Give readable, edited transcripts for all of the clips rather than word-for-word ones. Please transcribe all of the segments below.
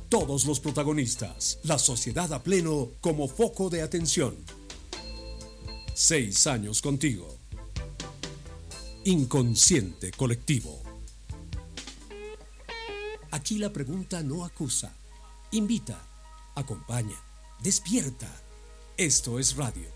todos los protagonistas, la sociedad a pleno como foco de atención. 6 años contigo. Inconsciente colectivo. Aquí la pregunta no acusa, invita, acompaña, despierta. Esto es radio.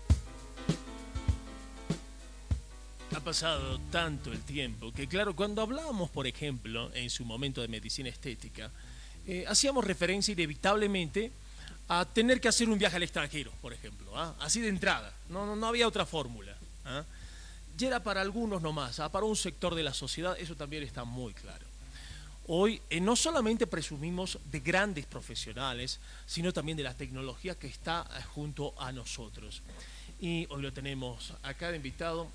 Ha pasado tanto el tiempo que, claro, cuando hablábamos, por ejemplo, en su momento de medicina estética, hacíamos referencia inevitablemente a tener que hacer un viaje al extranjero, por ejemplo, así de entrada, no había otra fórmula. Y era para algunos nomás, para un sector de la sociedad, eso también está muy claro. Hoy no solamente presumimos de grandes profesionales, sino también de la tecnología que está junto a nosotros. Y hoy lo tenemos acá de invitado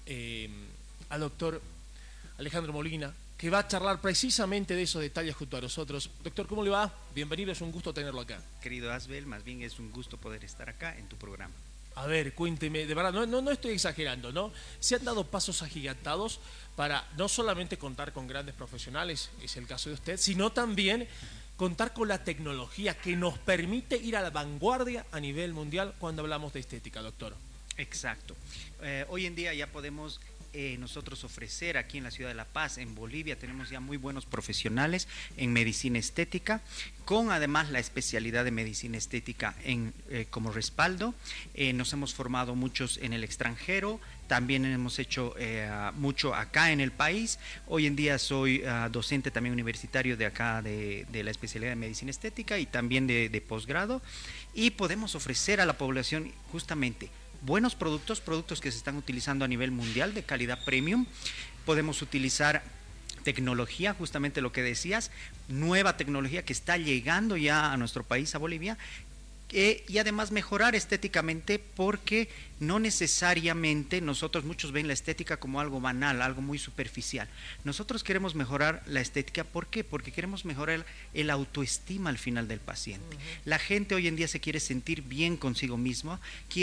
al doctor Alejandro Molina, que va a charlar precisamente de esos detalles junto a nosotros. Doctor, ¿cómo le va? Bienvenido, es un gusto tenerlo acá. Querido Asbel, más bien es un gusto poder estar acá en tu programa. A ver, cuénteme, de verdad, no estoy exagerando, ¿no? Se han dado pasos agigantados para no solamente contar con grandes profesionales, es el caso de usted, sino también contar con la tecnología que nos permite ir a la vanguardia a nivel mundial cuando hablamos de estética, doctor. Exacto. Hoy en día ya podemos nosotros ofrecer aquí en la ciudad de La Paz, en Bolivia, tenemos ya muy buenos profesionales en medicina estética, con además la especialidad de medicina estética como respaldo. Nos hemos formado muchos en el extranjero, también hemos hecho mucho acá en el país. Hoy en día soy docente también universitario de acá de la especialidad de medicina estética y también de posgrado, y podemos ofrecer a la población justamente buenos productos que se están utilizando a nivel mundial de calidad premium. Podemos utilizar tecnología, justamente lo que decías, nueva tecnología que está llegando ya a nuestro país, a Bolivia, y además mejorar estéticamente, porque no necesariamente muchos ven la estética como algo banal, algo muy superficial. Nosotros queremos mejorar la estética, ¿por qué? Porque queremos mejorar el autoestima al final del paciente. La gente hoy en día se quiere sentir bien consigo misma,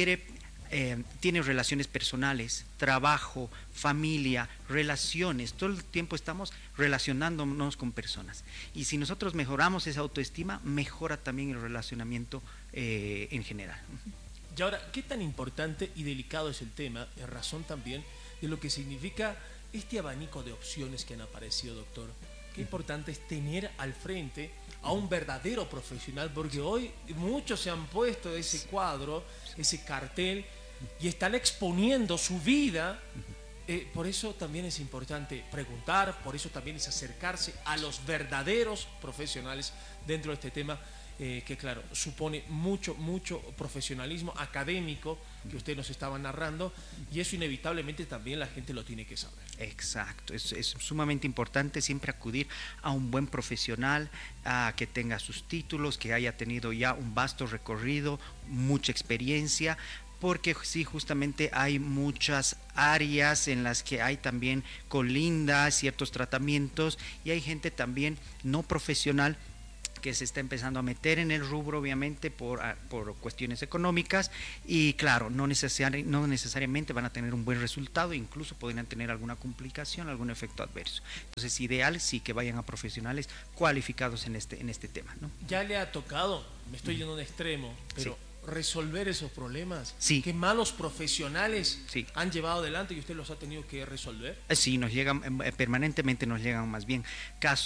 tiene relaciones personales, trabajo, familia, relaciones, todo el tiempo estamos relacionándonos con personas, y si nosotros mejoramos esa autoestima, mejora también el relacionamiento en general. Y ahora, ¿qué tan importante y delicado es el tema, en razón también de lo que significa este abanico de opciones que han aparecido, doctor? Qué importante es tener al frente a un verdadero profesional, porque hoy muchos se han puesto ese cuadro, ese cartel, y están exponiendo su vida. Por eso también es importante preguntar, por eso también es acercarse a los verdaderos profesionales dentro de este tema, que claro, supone mucho profesionalismo académico que usted nos estaba narrando, y eso inevitablemente también la gente lo tiene que saber. Exacto, es sumamente importante siempre acudir a un buen profesional, que tenga sus títulos, que haya tenido ya un vasto recorrido, mucha experiencia, porque sí, justamente hay muchas áreas en las que hay también colindas ciertos tratamientos, y hay gente también no profesional que se está empezando a meter en el rubro, obviamente por cuestiones económicas, y claro, no necesariamente van a tener un buen resultado, incluso podrían tener alguna complicación, algún efecto adverso. Entonces, ideal sí que vayan a profesionales cualificados en este tema, ¿no? Ya le ha tocado, me estoy yendo a un extremo, pero sí, resolver esos problemas, sí, que malos profesionales sí han llevado adelante y usted los ha tenido que resolver. Sí, permanentemente nos llegan más bien casos